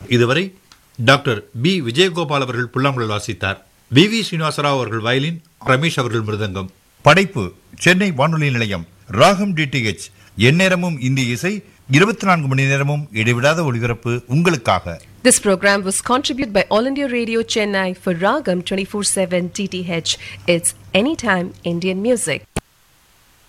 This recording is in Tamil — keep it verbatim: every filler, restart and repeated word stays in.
இதுவரை டாக்டர் பி விஜயகோபால் அவர்கள் புல்லாங்குழல் வாசித்தார். வி வி ஸ்ரீனிவாசராவ் அவர்கள் வயலின், ரமேஷ் அவர்கள் மிருதங்கம். படைப்பு சென்னை வானொலி நிலையம். ராகம் டிடிஎச், எந்நேரமும் இந்திய இசை, இருபத்தி நான்கு மணி நேரமும் இடைவிடாத ஒளிபரப்பு உங்களுக்காக. This program was contributed by All India Radio Chennai for Ragam twenty-four seven T T H. It's anytime Indian music.